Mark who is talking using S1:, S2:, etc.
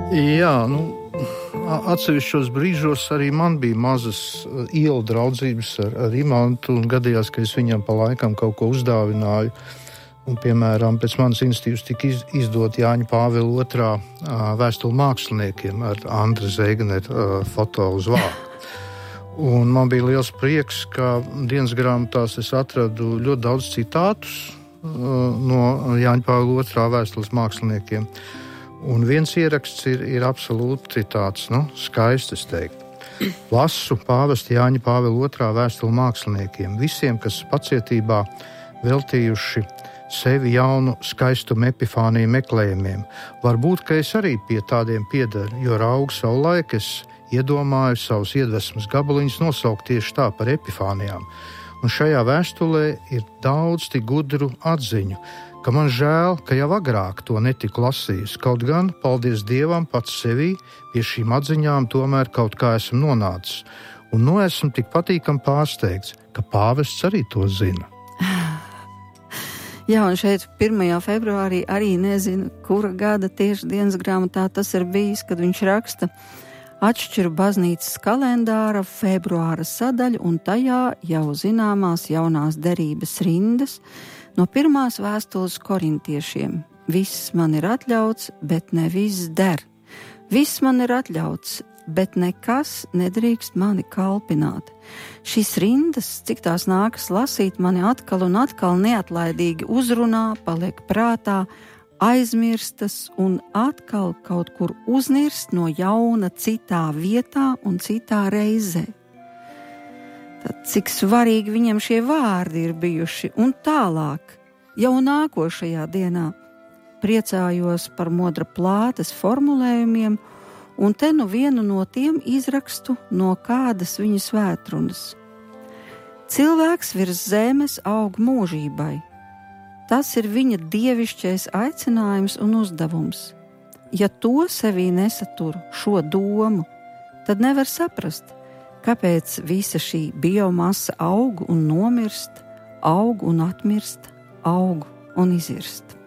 S1: Jā, atsevišķos brīžos arī man bija mazas ielu draudzības ar Imantu, un gadījās, ka es viņam pa laikam kaut ko uzdāvināju. Un, piemēram, pēc manas institīvas tika izdot Jāņa Pāvila II vēstuli māksliniekiem ar Andra Zeignera foto uz vāku. Un man bija liels prieks, ka dienas grāmatās es atradu ļoti daudz citātus no Jāņa Pāvila II vēstules māksliniekiem. Un viens ieraksts ir absolūti tāds, skaists, es teiktu. Lasu pāvesta Jāņa Pāvila II vēstuli māksliniekiem, visiem, kas pacietībā veltījuši sevi jaunu skaistumu epifāniju meklējumiem. Varbūt, ka es arī pie tādiem piedaru, jo raugu savulaik es iedomāju savus iedvesmas gabaliņus nosaukt tieši tā par epifānijām. Un šajā vēstulē ir daudz tik gudru atziņu, ka man žēl, ka jau agrāk to netiku lasījusi. Kaut gan, paldies Dievam, pats sevī pie šīm atziņām tomēr kaut kā esmu nonācis. Un esmu tik patīkam pārsteigts, ka pāvests arī to zina.
S2: Jā, un šeit 1. februārī arī nezinu, kura gada tieši dienas grāmatā tas ir bijis, kad viņš raksta: atšķiru baznīcas kalendāra februāra sadaļu, un tajā jau zināmās jaunās derības rindas no pirmās vēstules korintiešiem. Viss man ir atļauts, bet ne viss der. Viss man ir atļauts, bet nekas nedrīkst mani kalpināt. Šīs rindas, cik tās nākas lasīt, mani atkal un atkal neatlaidīgi uzrunā, paliek prātā, aizmirstas un atkal kaut kur uznirst no jauna citā vietā un citā reizē. Tad cik svarīgi viņam šie vārdi ir bijuši, un tālāk, jau nākošajā dienā, priecājos par Modra Plātes formulējumiem, un te vienu no tiem izrakstu no kādas viņa svētrunas. Cilvēks virs zemes aug mūžībai. Tas ir viņa dievišķais aicinājums un uzdevums. Ja to sevī nesatur šo domu, tad nevar saprast, kāpēc visa šī biomasa aug un nomirst, aug un atmirst, aug un izirst.